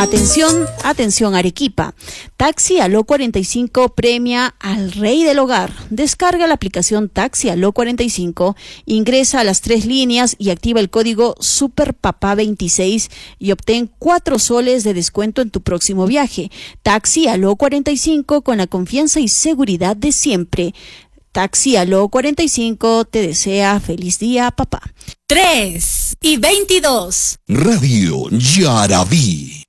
Atención, atención Arequipa. Taxi Aló 45 premia al rey del hogar. Descarga la aplicación Taxi Aló 45, ingresa a las 3 líneas y activa el código SUPERPAPA26 y obtén 4 soles de descuento en tu próximo viaje. Taxi Aló 45 con la confianza y seguridad de siempre. Taxi Aló 45 te desea feliz día, papá. 3:22. Radio Yaraví.